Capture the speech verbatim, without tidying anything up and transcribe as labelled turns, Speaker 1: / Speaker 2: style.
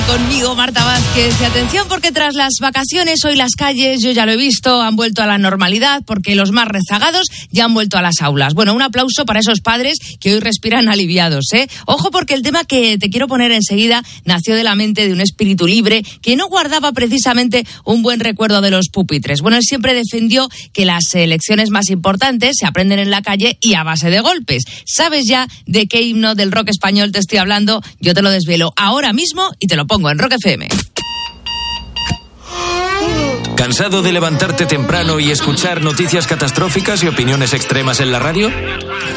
Speaker 1: conmigo, Marta Vázquez. Y atención, porque tras las vacaciones, hoy las calles, yo ya lo he visto, han vuelto a la normalidad, porque los más rezagados ya han vuelto a las aulas. Bueno, un aplauso para esos padres que hoy respiran aliviados, ¿eh? Ojo, porque el tema que te quiero poner enseguida nació de la mente de un espíritu libre que no guardaba precisamente un buen recuerdo de los pupitres. Bueno, él siempre defendió que las lecciones más importantes se aprenden en la calle y a base de golpes. ¿Sabes ya de qué himno del rock español te estoy hablando? Yo te lo desvelo ahora mismo y te lo pongo en Rock F M.
Speaker 2: ¿Cansado de levantarte temprano y escuchar noticias catastróficas y opiniones extremas en la radio?